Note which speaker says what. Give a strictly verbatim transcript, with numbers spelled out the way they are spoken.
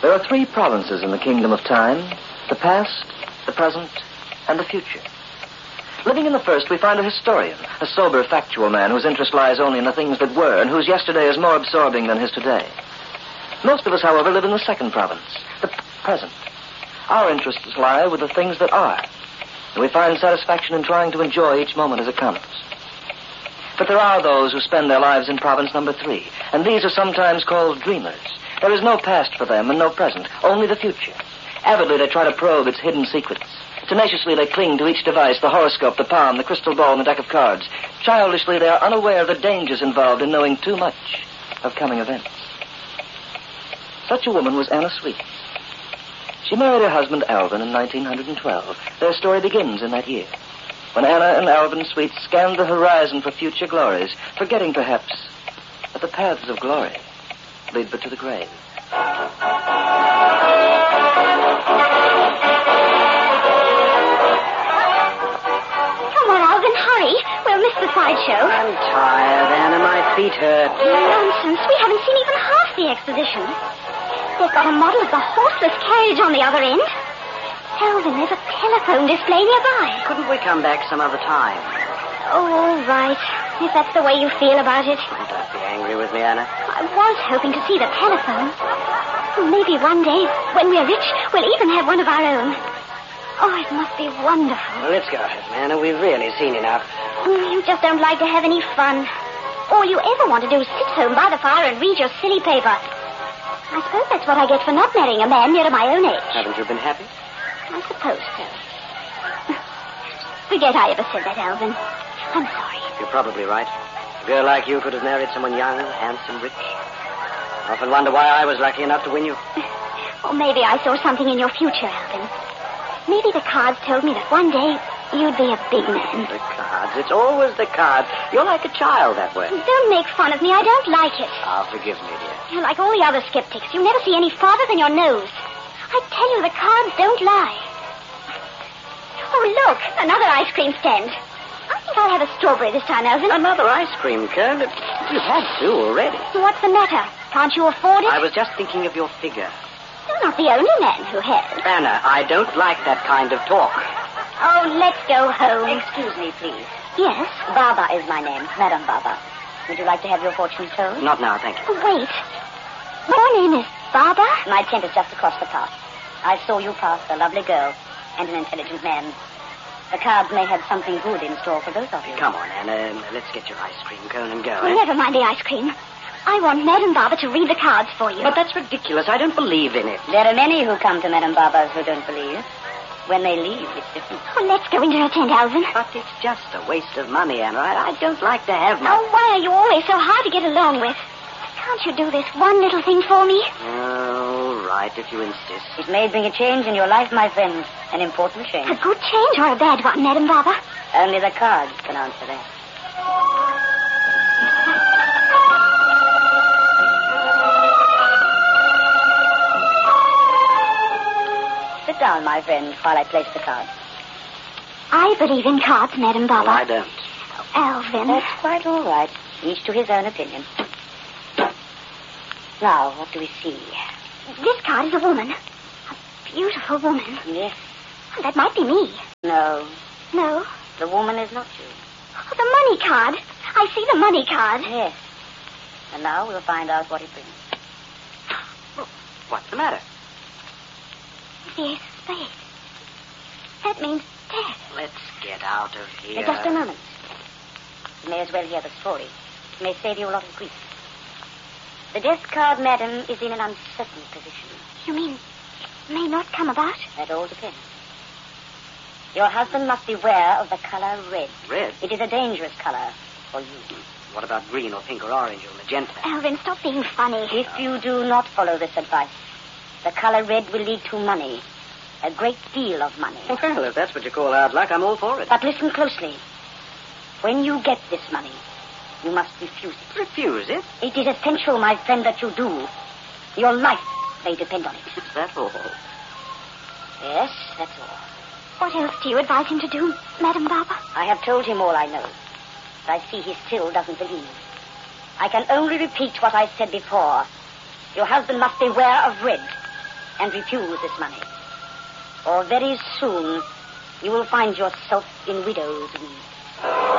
Speaker 1: There are three provinces in the kingdom of time: the past, the present, and the future. Living in the first, we find a historian, a sober, factual man whose interest lies only in the things that were and whose yesterday is more absorbing than his today. Most of us, however, live in the second province, the present. Our interests lie with the things that are, and we find satisfaction in trying to enjoy each moment as it comes. But there are those who spend their lives in province number three, and these are sometimes called dreamers. There is no past for them and no present, only the future. Avidly, they try to probe its hidden secrets. Tenaciously, they cling to each device, the horoscope, the palm, the crystal ball, and the deck of cards. Childishly, they are unaware of the dangers involved in knowing too much of coming events. Such a woman was Anna Sweet. She married her husband, Alvin, in nineteen twelve. Their story begins in that year, when Anna and Alvin Sweet scanned the horizon for future glories, forgetting, perhaps, that the paths of glory lead but to the grave.
Speaker 2: Hurry, we'll miss the sideshow.
Speaker 3: I'm tired, Anna. My feet hurt.
Speaker 2: Nonsense. We haven't seen even half the exposition. They've got a model of the horseless carriage on the other end. Alvin, there's a telephone display nearby.
Speaker 3: Couldn't we come back some other time?
Speaker 2: Oh, all right. If that's the way you feel about it.
Speaker 3: Oh, don't be angry with me, Anna.
Speaker 2: I was hoping to see the telephone. Maybe one day, when we're rich, we'll even have one of our own. Oh, it must be wonderful.
Speaker 3: Well, let's go ahead, Anna. We've really seen enough.
Speaker 2: Oh, you just don't like to have any fun. All you ever want to do is sit home by the fire and read your silly paper. I suppose that's what I get for not marrying a man near to my own age.
Speaker 3: Haven't you been happy?
Speaker 2: I suppose so. Forget I ever said that, Alvin. I'm sorry.
Speaker 3: You're probably right. A girl like you could have married someone young, handsome, rich. I often wonder why I was lucky enough to win you.
Speaker 2: Or maybe I saw something in your future, Alvin. Maybe the cards told me that one day you'd be a big man.
Speaker 3: The cards. It's always the cards. You're like a child that way.
Speaker 2: Don't make fun of me. I don't like it.
Speaker 3: Oh, forgive me, dear.
Speaker 2: You're like all the other skeptics. You never see any farther than your nose. I tell you, the cards don't lie. Oh, look, another ice cream stand. I think I'll have a strawberry this time, Alvin.
Speaker 3: Another ice cream cone? You've had two already.
Speaker 2: What's the matter? Can't you afford it?
Speaker 3: I was just thinking of your figure.
Speaker 2: You're not the only man who has.
Speaker 3: Anna, I don't like that kind of talk.
Speaker 2: Oh, let's go home.
Speaker 4: Excuse me, please.
Speaker 2: Yes?
Speaker 4: Baba is my name, Madame Baba. Would you like to have your fortune told?
Speaker 3: Not now, thank you.
Speaker 2: Oh, wait. Your name is Baba?
Speaker 4: My tent is just across the path. I saw you pass a lovely girl and an intelligent man. The cards may have something good in store for both of you.
Speaker 3: Come on, Anna. Let's get your ice cream cone and go,
Speaker 2: Well,
Speaker 3: eh?
Speaker 2: never mind the ice cream. I want Madame Baba to read the cards for you.
Speaker 3: But that's ridiculous. I don't believe in it.
Speaker 4: There are many who come to Madame Baba's who don't believe. When they leave, it's different.
Speaker 2: Oh, let's go into her tent, Alvin.
Speaker 3: But it's just a waste of money, Anna. I, I don't like to have my...
Speaker 2: Oh, why are you always so hard to get along with? Can't you do this one little thing for me?
Speaker 3: All right, if you insist.
Speaker 4: It may bring a change in your life, my friend. An important change.
Speaker 2: A good change or a bad one, Madame Baba?
Speaker 4: Only the cards can answer that. Sit down, my friend, while I place the cards.
Speaker 2: I believe in cards, Madame Baba.
Speaker 3: Well, I don't.
Speaker 2: Alvin.
Speaker 4: That's quite all right. Each to his own opinion. Now, what do we see?
Speaker 2: This card is a woman. A beautiful woman.
Speaker 4: Yes.
Speaker 2: That might be me.
Speaker 4: No.
Speaker 2: No.
Speaker 4: The woman is not you.
Speaker 2: Oh, the money card. I see the money card.
Speaker 4: Yes. And now we'll find out what it brings.
Speaker 3: What's the matter?
Speaker 2: The ace of spades. That means death.
Speaker 3: Let's get out of here.
Speaker 4: Just a moment. You may as well hear the story. It may save you a lot of grief. The death card, madam, is in an uncertain position.
Speaker 2: You mean it may not come about?
Speaker 4: That all depends. Your husband must beware of the color red.
Speaker 3: Red?
Speaker 4: It is a dangerous color for you.
Speaker 3: What about green or pink or orange or magenta?
Speaker 2: Alvin, stop being funny.
Speaker 4: If you do not follow this advice, the color red will lead to money. A great deal of money.
Speaker 3: Well, if that's what you call hard luck, I'm all for it.
Speaker 4: But listen closely. When you get this money, you must refuse it.
Speaker 3: Refuse it?
Speaker 4: It is essential, my friend, that you do. Your life may depend on it.
Speaker 3: Is that all?
Speaker 4: Yes, that's all.
Speaker 2: What else do you advise him to do, Madame Baba?
Speaker 4: I have told him all I know. But I see he still doesn't believe. I can only repeat what I said before. Your husband must beware of red. and refuse this money. Or very soon you will find yourself in widow's weeds.